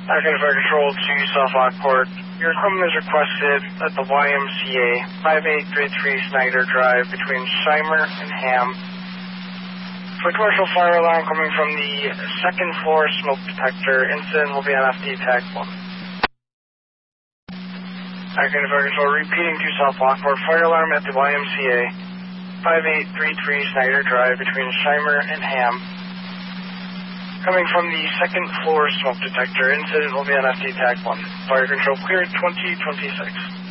Active Fire Control to South Lockport. Your equipment is requested at the YMCA, 5833 Snyder Drive between Shimer and Ham. For commercial fire alarm coming from the second floor smoke detector, incident will be on FD Tag 1. Active Fire Control repeating to South Lockport. Fire alarm at the YMCA, 5833 Snyder Drive between Shimer and Ham. Coming from the second floor smoke detector, incident will be on FD Tag 1. Fire Control cleared 2026.